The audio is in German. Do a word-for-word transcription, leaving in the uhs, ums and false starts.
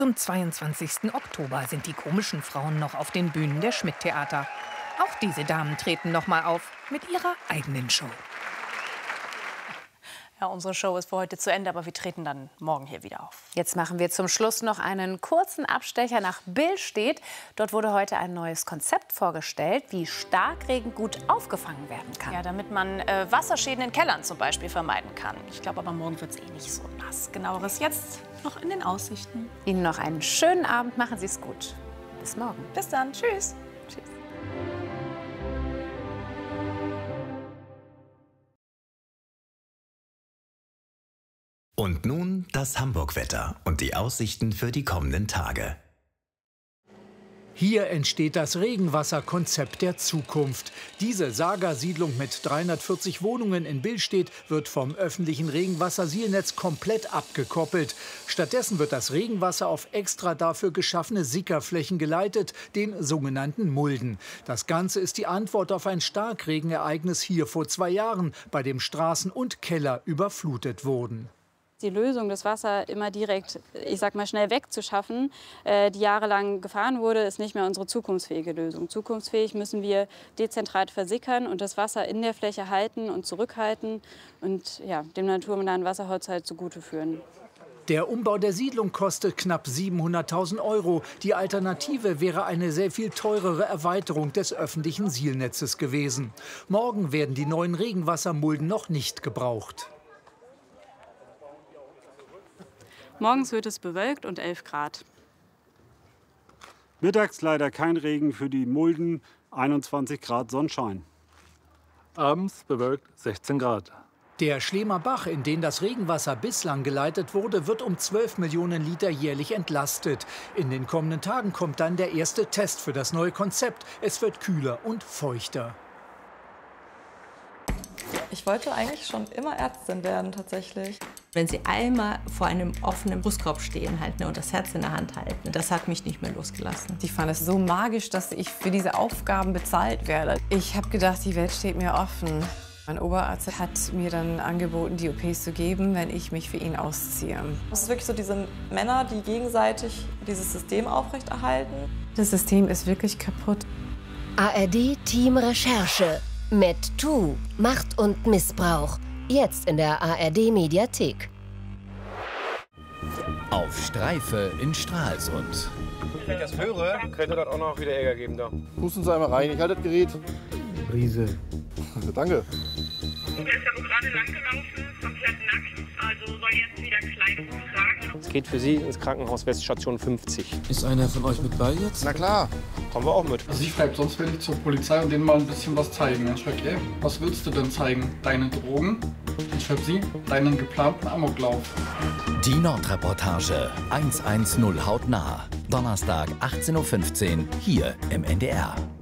Zum zweiundzwanzigsten Oktober sind die komischen Frauen noch auf den Bühnen der Schmidt-Theater. Auch diese Damen treten noch mal auf mit ihrer eigenen Show. Ja, unsere Show ist für heute zu Ende, aber wir treten dann morgen hier wieder auf. Jetzt machen wir zum Schluss noch einen kurzen Abstecher nach Billstedt. Dort wurde heute ein neues Konzept vorgestellt, wie Starkregen gut aufgefangen werden kann. Ja, damit man äh, Wasserschäden in Kellern zum Beispiel vermeiden kann. Ich glaube aber, morgen wird es eh nicht so nass. Genaueres jetzt noch in den Aussichten. Ihnen noch einen schönen Abend, machen Sie es gut. Bis morgen. Bis dann, tschüss. Tschüss. Und nun das Hamburg-Wetter und die Aussichten für die kommenden Tage. Hier entsteht das Regenwasserkonzept der Zukunft. Diese Saga-Siedlung mit dreihundertvierzig Wohnungen in Billstedt wird vom öffentlichen Regenwassersielnetz komplett abgekoppelt. Stattdessen wird das Regenwasser auf extra dafür geschaffene Sickerflächen geleitet, den sogenannten Mulden. Das Ganze ist die Antwort auf ein Starkregenereignis hier vor zwei Jahren, bei dem Straßen und Keller überflutet wurden. Die Lösung, das Wasser immer direkt, ich sag mal, schnell wegzuschaffen, äh, die jahrelang gefahren wurde, ist nicht mehr unsere zukunftsfähige Lösung. Zukunftsfähig müssen wir dezentral versickern und das Wasser in der Fläche halten und zurückhalten und ja, dem naturnahen Wasserhaushalt zugute führen. Der Umbau der Siedlung kostet knapp siebenhunderttausend Euro. Die Alternative wäre eine sehr viel teurere Erweiterung des öffentlichen Sielnetzes gewesen. Morgen werden die neuen Regenwassermulden noch nicht gebraucht. Morgens wird es bewölkt und elf Grad. Mittags leider kein Regen für die Mulden, einundzwanzig Grad Sonnenschein. Abends bewölkt sechzehn Grad. Der Schlemer Bach, in den das Regenwasser bislang geleitet wurde, wird um zwölf Millionen Liter jährlich entlastet. In den kommenden Tagen kommt dann der erste Test für das neue Konzept. Es wird kühler und feuchter. Ich wollte eigentlich schon immer Ärztin werden, tatsächlich. Wenn Sie einmal vor einem offenen Brustkorb stehen halt, ne, und das Herz in der Hand halten, das hat mich nicht mehr losgelassen. Ich fand es so magisch, dass ich für diese Aufgaben bezahlt werde. Ich habe gedacht, die Welt steht mir offen. Mein Oberarzt hat mir dann angeboten, die O Ps zu geben, wenn ich mich für ihn ausziehe. Es ist wirklich so diese Männer, die gegenseitig dieses System aufrechterhalten. Das System ist wirklich kaputt. A R D Team Recherche. MedToo, Macht und Missbrauch. Jetzt in der A R D Mediathek. Auf Streife in Stralsund. Wenn ich das höre, könnte das auch noch wieder Ärger geben da. Pusten Sie einmal rein, ich halte das Gerät. Brise. Also, danke. Der ist ja wohl gerade lang gelaufen, komplett nackt, also soll jetzt wieder Kleidung tragen. Es geht für Sie ins Krankenhaus Weststation fünfzig. Ist einer von euch mit bei jetzt? Na klar. Kommen wir auch mit. Also ich schreibe sonst will ich zur Polizei und denen mal ein bisschen was zeigen. Dann schreibt er, was willst du denn zeigen? Deine Drogen? Dann schreibt sie, deinen geplanten Amoklauf. Die Nordreportage eins eins null hautnah. Donnerstag achtzehn Uhr fünfzehn hier im N D R.